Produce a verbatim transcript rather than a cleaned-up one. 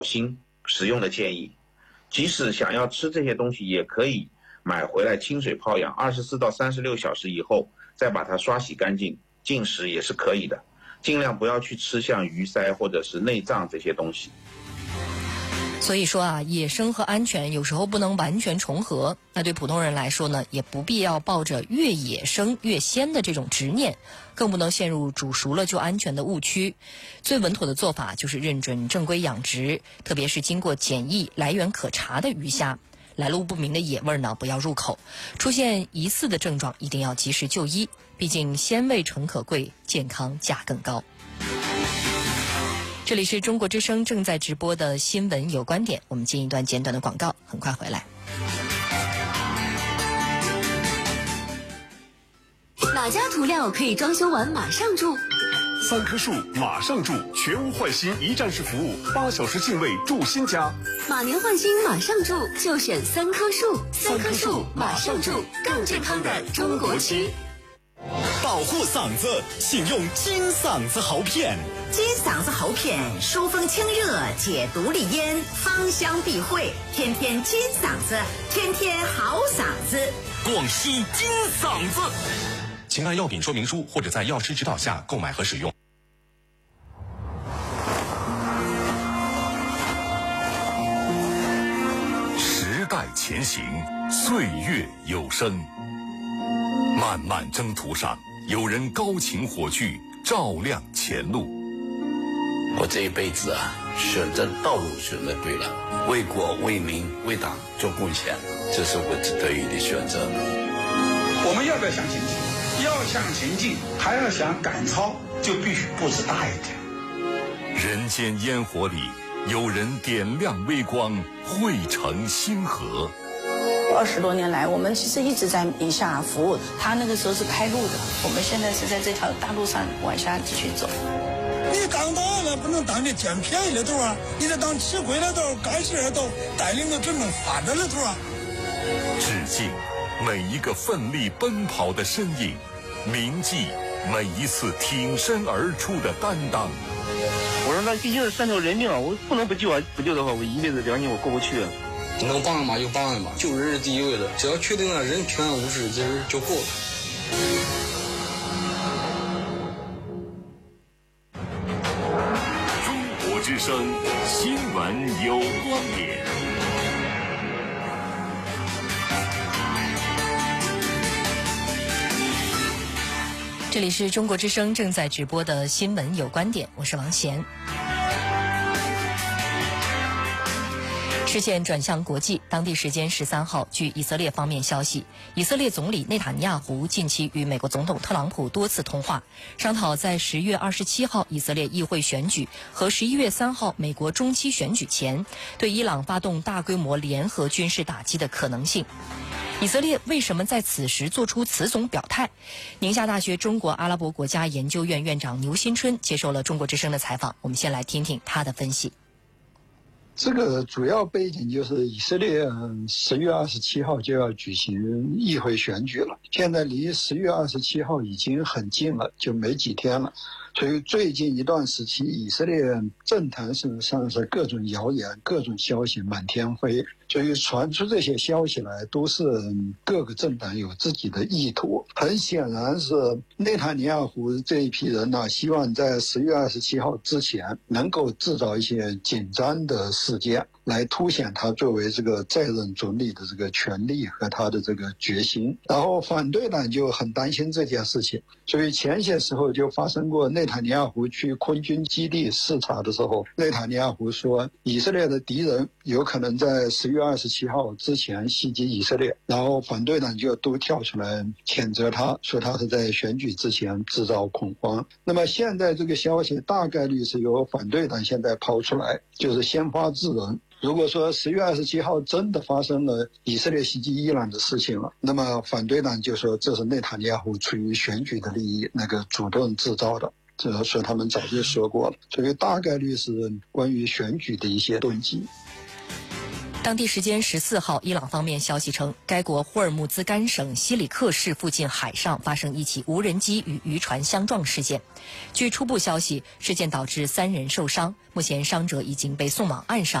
心食用的建议。即使想要吃这些东西，也可以买回来清水泡养，二十四到三十六小时以后再把它刷洗干净，进食也是可以的。尽量不要去吃像鱼鳃或者是内脏这些东西。 所以说啊，野生和安全有时候不能完全重合。那对普通人来说呢，也不必要抱着越野生越鲜的这种执念，更不能陷入煮熟了就安全的误区。最稳妥的做法就是认准正规养殖，特别是经过检疫、来源可查的鱼虾。来路不明的野味呢，不要入口。出现疑似的症状，一定要及时就医。毕竟鲜味诚可贵，健康价更高。这里是中国之声正在直播的新闻有观点，我们进一段简短的广告，很快回来。 哪家涂料可以装修完马上住？ 三棵树马上住，全屋换新一站式服务，八小时进位住新家。 马年换新马上住，就选三棵树。三棵树马上住，更健康的中国区。 保护嗓子，请用金嗓子喉片。 金嗓子喉片疏风清热，解毒利咽，芳香避秽，天天金嗓子，天天好嗓子。 广西金嗓子，请按药品说明书或者在药师指导下购买和使用。时代前行，岁月有声。漫漫征途上，有人高擎火炬，照亮前路。 我这一辈子啊，选择道路选择对了，为国为民为党做贡献，这是我值得意的选择。 我们要不要向前进？要向前进，还要想赶超，就必须步子大一点。 人间烟火里，有人点亮微光，汇成星河。 二十多年来，我们其实一直在宁夏服务。他那个时候是开路的，我们现在是在这条大路上往下继续走。 你当党了，不能当的捡便宜的头啊！你得当吃亏的头，干事的头，带领着真正发展的头啊！ 致敬每一个奋力奔跑的身影，铭记每一次挺身而出的担当。 我说那毕竟是三条人命啊，我不能不救啊！不救的话，我一辈子良心我过不去啊！ 能帮嘛就帮嘛，救人是第一位的，只要确定了人平安无事，这人就够了。 中国之声新闻有观点。 这里是中国之声正在直播的新闻有观点，我是王贤。视线转向国际，当地时间十三号，据以色列方面消息，以色列总理内塔尼亚胡近期与美国总统特朗普多次通话，商讨在十月二十七号以色列议会选举和十一月三号美国中期选举前，对伊朗发动大规模联合军事打击的可能性。以色列为什么在此时做出此种表态？宁夏大学中国阿拉伯国家研究院院长牛新春接受了中国之声的采访，我们先来听听他的分析。 这个主要背景就是以色列十月二十七号就要举行议会选举了，现在离十月二十七号已经很近了，就没几天了。所以最近一段时期，以色列政坛事实上是各种谣言、各种消息满天飞，所以传出这些消息来，都是各个政党有自己的意图。很显然是内塔尼亚胡这一批人呢、啊，希望在十月二十七号之前能够制造一些紧张的事件，来凸显他作为这个在任总理的这个权力和他的这个决心。然后反对党就很担心这件事情，所以前些时候就发生过内塔尼亚胡去空军基地视察的时候，内塔尼亚胡说以色列的敌人有可能在十月二十七号之前袭击以色列，然后反对党就都跳出来谴责他，说他是在选举之前制造恐慌。那么现在这个消息大概率是由反对党现在抛出来，就是先发制人。如果说十月二十七号真的发生了以色列袭击伊朗的事情了，那么反对党就说这是内塔尼亚胡出于选举的利益那个主动制造的，这是他们早就说过了，所以大概率是关于选举的一些动机。 当地时间十四号，伊朗方面消息称，该国霍尔木兹干省西里克市附近海上发生一起无人机与渔船相撞事件。据初步消息，事件导致三人受伤，目前伤者已经被送往岸上。